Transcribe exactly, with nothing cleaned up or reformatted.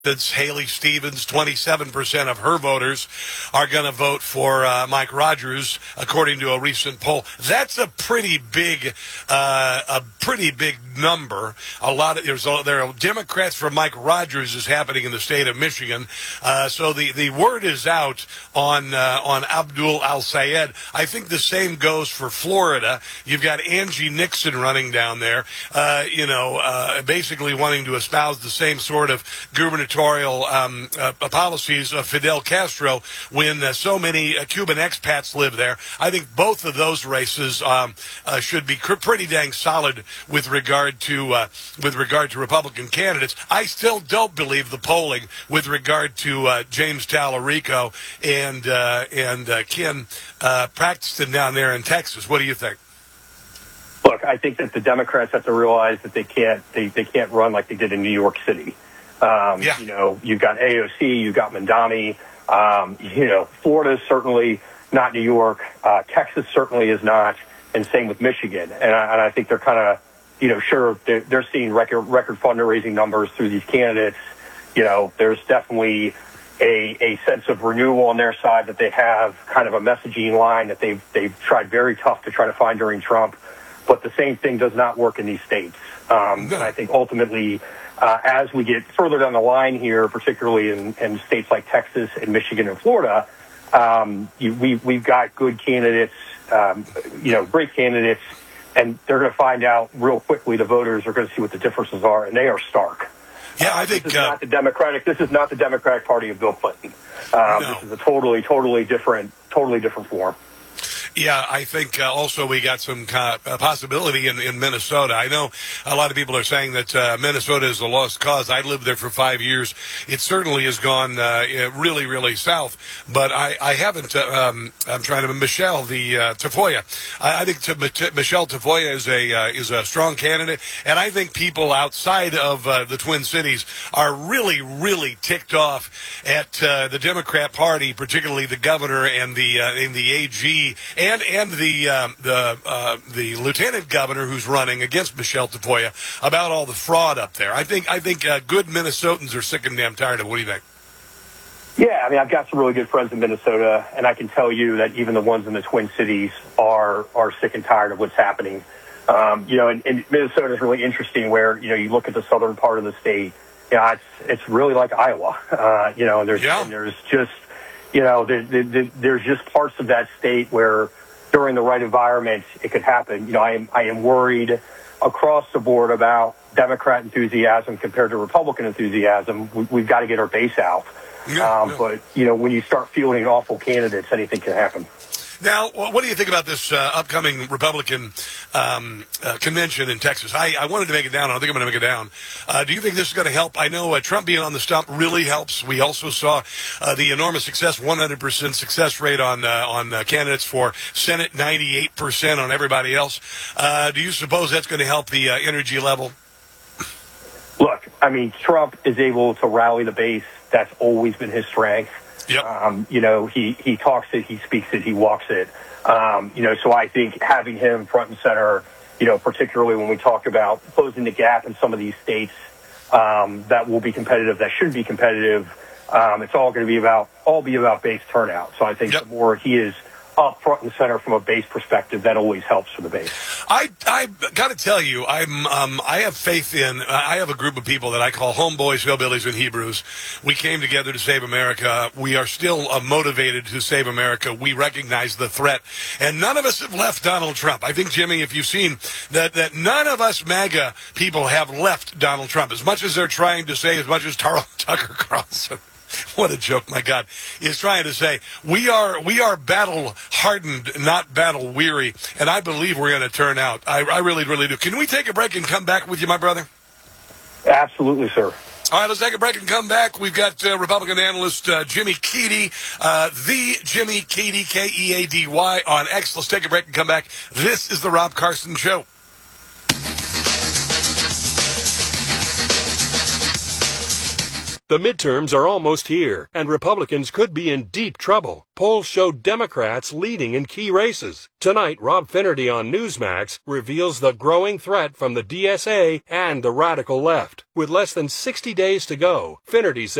That's Haley Stevens. twenty-seven percent of her voters are going to vote for uh, Mike Rogers, according to a recent poll. That's a pretty big, uh, a pretty big number. A lot of there's a, there are Democrats for Mike Rogers is happening in the state of Michigan. Uh, so the, the word is out on uh, on Abdul Al-Sayed. I think the same goes for Florida. You've got Angie Nixon running down there. Uh, you know, uh, basically wanting to espouse the same sort of gubernatorial Um, uh, policies of Fidel Castro when uh, so many uh, Cuban expats live there. I think both of those races um, uh, should be cr- pretty dang solid with regard to uh, with regard to Republican candidates. I still don't believe the polling with regard to uh, James Tallarico and uh, and uh, Ken uh, Paxton down there in Texas. What do you think? Look, I think that the Democrats have to realize that they can't they, they can't run like they did in New York City. Um, yeah. You know, you've got A O C, you've got Mamdani. Um, you know, Florida is certainly not New York. Uh, Texas certainly is not, and same with Michigan. And I, and I think they're kind of, you know, sure, they're, they're seeing record record fundraising numbers through these candidates. You know, there's definitely a, a sense of renewal on their side that they have kind of a messaging line that they've, they've tried very tough to try to find during Trump. But the same thing does not work in these states. Um, and I think ultimately, Uh, as we get further down the line here, particularly in, in states like Texas and Michigan and Florida, um, you, we, we've got good candidates, um, you know, great candidates, and they're going to find out real quickly. The voters are going to see what the differences are, and they are stark. Yeah, I think this is uh, not the Democratic. This is not the Democratic Party of Bill Clinton. Um, no. This is a totally, totally different, totally different form. Yeah, I think uh, also we got some uh, possibility in, in Minnesota. I know a lot of people are saying that uh, Minnesota is a lost cause. I lived there for five years. It certainly has gone uh, really, really south. But I, I haven't. Uh, um, I'm trying to Michelle the uh, Tafoya. I, I think to, Michelle Tafoya is a uh, is a strong candidate, and I think people outside of uh, the Twin Cities are really, really ticked off at uh, the Democrat Party, particularly the governor and the uh, and the A G. And and the um, the uh, the lieutenant governor who's running against Michelle Tafoya about all the fraud up there. I think I think uh, good Minnesotans are sick and damn tired of it. What do you think? Yeah, I mean, I've got some really good friends in Minnesota, and I can tell you that even the ones in the Twin Cities are are sick and tired of what's happening. Um, you know, and, and Minnesota is really interesting. Where you know you look at the southern part of the state, yeah, it's it's really like Iowa. Uh, you know, and there's yeah. and there's just. You know, there, there, there's just parts of that state where, during the right environment, it could happen. You know, I am I am worried across the board about Democrat enthusiasm compared to Republican enthusiasm. We, we've got to get our base out. Yeah, um, yeah. But you know, when you start fielding awful candidates, anything can happen. Now, what do you think about this uh, upcoming Republican um, uh, convention in Texas? I, I wanted to make it down. I don't think I'm going to make it down. Uh, do you think this is going to help? I know uh, Trump being on the stump really helps. We also saw uh, the enormous success, one hundred percent success rate on uh, on uh, candidates for Senate, ninety-eight percent on everybody else. Uh, do you suppose that's going to help the uh, energy level? Look, I mean, Trump is able to rally the base. That's always been his strength. Yep. Um, you know, he, he talks it, he speaks it, he walks it. Um, you know, so I think having him front and center, you know, particularly when we talk about closing the gap in some of these states um, that will be competitive, that should be competitive, um, it's all going to be about, all be about base turnout. So I think yep. the more he is up front and center from a base perspective, that always helps for the base. I I got to tell you, I'm um I have faith in. I have a group of people that I call homeboys, hillbillies, and Hebrews. We came together to save America. We are still uh, motivated to save America. We recognize the threat, and none of us have left Donald Trump. I think, Jimmy, if you've seen that, that none of us MAGA people have left Donald Trump. As much as they're trying to say, as much as Tar- Tucker Carlson. What a joke, my God, is trying to say. We are we are battle hardened, not battle weary, and I believe we're going to turn out. I, I really, really do. Can we take a break and come back with you, my brother? Absolutely, sir. All right, let's take a break and come back. We've got uh, Republican analyst uh, Jimmy Keady, uh, the Jimmy Keady, K E A D Y, on X. Let's take a break and come back. This is the Rob Carson Show. The midterms are almost here, and Republicans could be in deep trouble. Polls show Democrats leading in key races. Tonight, Rob Finnerty on Newsmax reveals the growing threat from the D S A and the radical left. With less than sixty days to go, Finnerty says